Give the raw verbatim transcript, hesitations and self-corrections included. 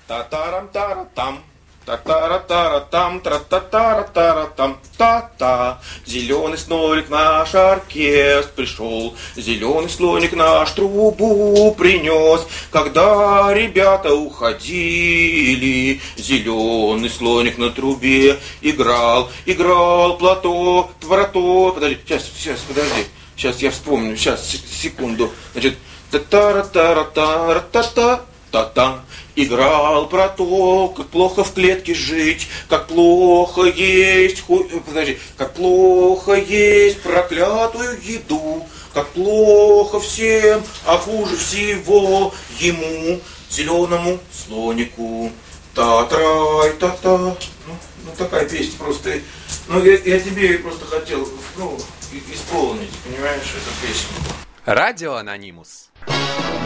Та-тарам-тара-там. Та-тара-тара-там, тра-та-тара-тара-там, та-та. Зеленый слоник наш оркестр пришел, зеленый слоник наш трубу принес. Когда ребята уходили, зеленый слоник на трубе играл, играл платок, твороток. Подожди, сейчас, сейчас, подожди, сейчас я вспомню, сейчас, секунду. Значит, та-тара-тара-тара-та-та, та-та. Играл про то, как плохо в клетке жить, как плохо есть, ху... подожди, как плохо есть проклятую еду, как плохо всем, а хуже всего ему, зеленому слонику. Та-трай, та-та. Ну, ну такая песня просто. Ну я, я тебе просто хотел, ну, исполнить, понимаешь, эту песню. Радио Анонимус.